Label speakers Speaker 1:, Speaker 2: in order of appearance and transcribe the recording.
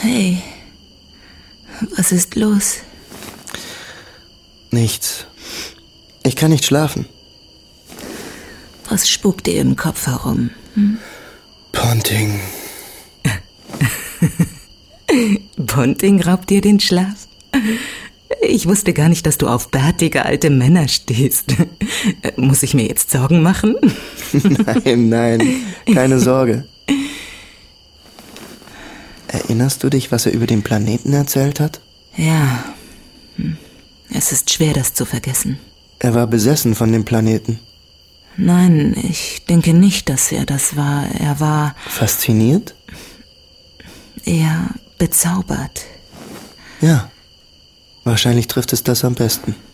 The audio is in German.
Speaker 1: Hey, was ist los?
Speaker 2: Nichts. Ich kann nicht schlafen.
Speaker 1: Was spukt dir im Kopf herum?
Speaker 2: Ponting.
Speaker 1: Ponting raubt dir den Schlaf? Ich wusste gar nicht, dass du auf bärtige alte Männer stehst. Muss ich mir jetzt Sorgen machen?
Speaker 2: Nein, keine Sorge. Erinnerst du dich, was er über den Planeten erzählt hat?
Speaker 1: Ja. Es ist schwer, das zu vergessen.
Speaker 2: Er war besessen von dem Planeten.
Speaker 1: Nein, ich denke nicht, dass er das war. Er war...
Speaker 2: Fasziniert?
Speaker 1: eher bezaubert.
Speaker 2: Ja, wahrscheinlich trifft es das am besten.